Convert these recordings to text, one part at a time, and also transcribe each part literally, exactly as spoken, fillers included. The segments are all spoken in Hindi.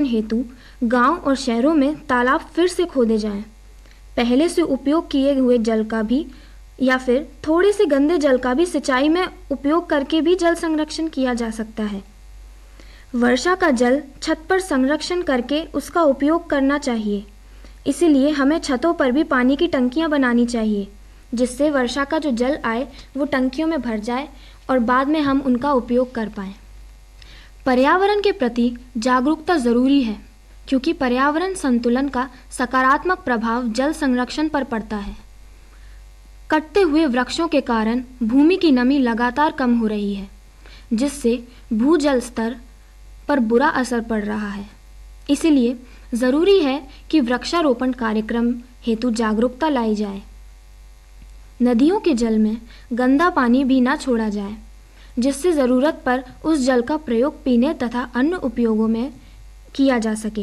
हेतु गांव और शहरों में तालाब फिर से खोदे जाएं। पहले से उपयोग किए हुए जल का भी या फिर थोड़े से गंदे जल का भी सिंचाई में उपयोग करके भी जल संरक्षण किया जा सकता है। वर्षा का जल छत पर संरक्षण करके उसका उपयोग करना चाहिए। इसीलिए हमें छतों पर भी पानी की टंकियां बनानी चाहिए, जिससे वर्षा का जो जल आए वो टंकियों में भर जाए और बाद में हम उनका उपयोग कर पाएं। पर्यावरण के प्रति जागरूकता ज़रूरी है, क्योंकि पर्यावरण संतुलन का सकारात्मक प्रभाव जल संरक्षण पर पड़ता है। कटते हुए वृक्षों के कारण भूमि की नमी लगातार कम हो रही है, जिससे भूजल स्तर पर बुरा असर पड़ रहा है। इसीलिए ज़रूरी है कि वृक्षारोपण कार्यक्रम हेतु जागरूकता लाई जाए। नदियों के जल में गंदा पानी भी ना छोड़ा जाए, जिससे ज़रूरत पर उस जल का प्रयोग पीने तथा अन्य उपयोगों में किया जा सके।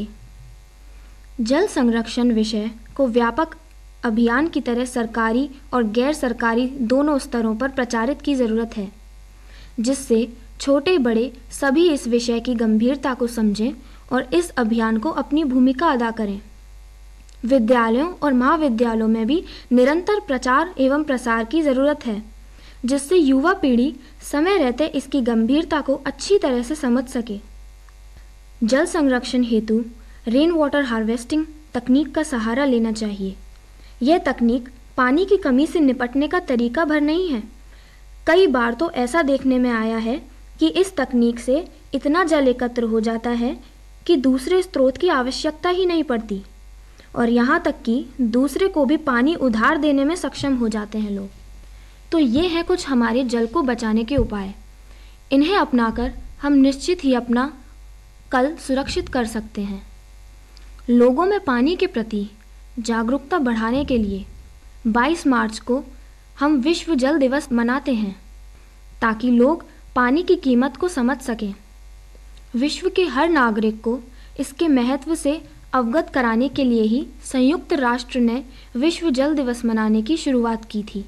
जल संरक्षण विषय को व्यापक अभियान की तरह सरकारी और गैर सरकारी दोनों स्तरों पर प्रचारित की ज़रूरत है, जिससे छोटे बड़े सभी इस विषय की गंभीरता को समझें और इस अभियान को अपनी भूमिका अदा करें। विद्यालयों और महाविद्यालयों में भी निरंतर प्रचार एवं प्रसार की ज़रूरत है, जिससे युवा पीढ़ी समय रहते इसकी गंभीरता को अच्छी तरह से समझ सके। जल संरक्षण हेतु रेन वाटर हार्वेस्टिंग तकनीक का सहारा लेना चाहिए। यह तकनीक पानी की कमी से निपटने का तरीका भर नहीं है। कई बार तो ऐसा देखने में आया है कि इस तकनीक से इतना जल एकत्र हो जाता है कि दूसरे स्रोत की आवश्यकता ही नहीं पड़ती, और यहाँ तक कि दूसरे को भी पानी उधार देने में सक्षम हो जाते हैं लोग। तो ये है कुछ हमारे जल को बचाने के उपाय। इन्हें अपनाकर हम निश्चित ही अपना कल सुरक्षित कर सकते हैं। लोगों में पानी के प्रति जागरूकता बढ़ाने के लिए बाईस मार्च को हम विश्व जल दिवस मनाते हैं, ताकि लोग पानी की कीमत को समझ सकें। विश्व के हर नागरिक को इसके महत्व से अवगत कराने के लिए ही संयुक्त राष्ट्र ने विश्व जल दिवस मनाने की शुरुआत की थी।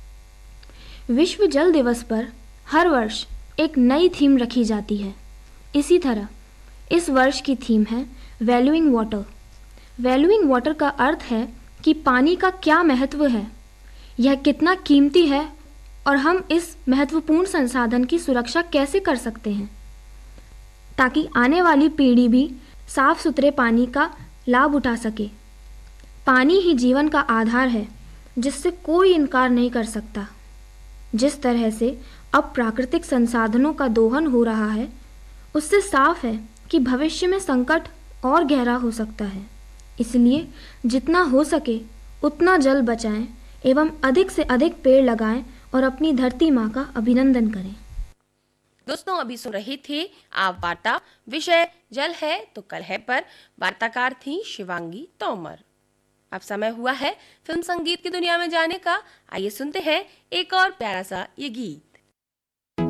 विश्व जल दिवस पर हर वर्ष एक नई थीम रखी जाती है। इसी तरह इस वर्ष की थीम है वैल्यूइंग वाटर। वैल्यूइंग वाटर का अर्थ है कि पानी का क्या महत्व है, यह कितना कीमती है और हम इस महत्वपूर्ण संसाधन की सुरक्षा कैसे कर सकते हैं, ताकि आने वाली पीढ़ी भी साफ सुथरे पानी का लाभ उठा सके। पानी ही जीवन का आधार है, जिससे कोई इनकार नहीं कर सकता। जिस तरह से अब प्राकृतिक संसाधनों का दोहन हो रहा है, उससे साफ है कि भविष्य में संकट और गहरा हो सकता है। इसलिए जितना हो सके उतना जल बचाएं एवं अधिक से अधिक पेड़ लगाएं और अपनी धरती माँ का अभिनंदन करें। दोस्तों, अभी सुन रही थी आप वार्ता विषय जल है तो कल है पर। वार्ताकार थी शिवांगी तोमर। अब समय हुआ है फिल्म संगीत की दुनिया में जाने का। आइए सुनते हैं एक और प्यारा सा ये गीत।